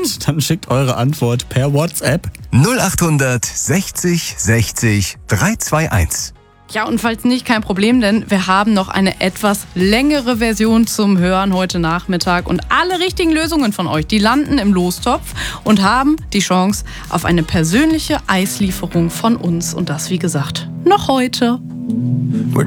sind, dann schickt eure Antwort per WhatsApp 0800 60 60 321. Ja, und falls nicht, kein Problem, denn wir haben noch eine etwas längere Version zum Hören heute Nachmittag. Und alle richtigen Lösungen von euch, die landen im Lostopf und haben die Chance auf eine persönliche Eislieferung von uns. Und das, wie gesagt, noch heute.